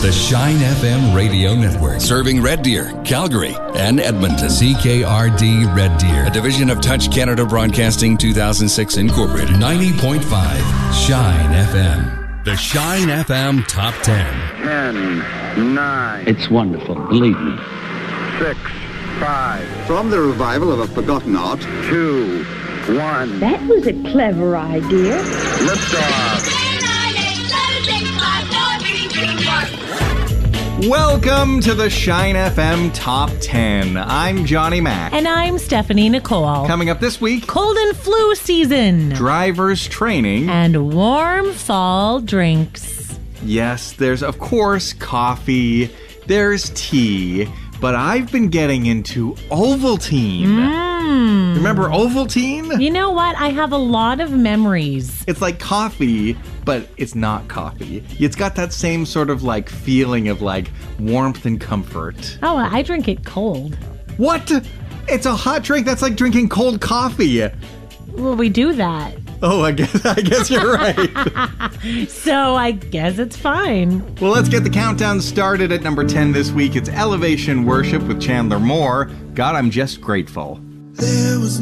The Shine FM radio network, serving Red Deer, Calgary, and Edmonton. CKRD Red Deer, a division of Touch Canada Broadcasting 2006 Incorporated. 90.5 Shine FM. The Shine FM Top 10. 10, 9. It's wonderful, believe me. 6, 5. From the revival of a forgotten art. 2, 1. That was a clever idea. Liftoff. Welcome to the Shine FM Top 10. I'm Johnny Mac. And I'm Stephanie Nicole. Coming up this week, cold and flu season. Driver's training. And warm fall drinks. Yes, there's, of course, coffee. There's tea. But I've been getting into Ovaltine. Remember Ovaltine? You know what? I have a lot of memories. It's like coffee, but it's not coffee. It's got that same sort of like feeling of like warmth and comfort. Oh, I drink it cold. What? It's a hot drink. That's like drinking cold coffee. Well, we do that. Oh, I guess you're right. So I guess it's fine. Well, let's get the countdown started at number 10 this week. It's Elevation Worship with Chandler Moore. God, I'm just grateful. There was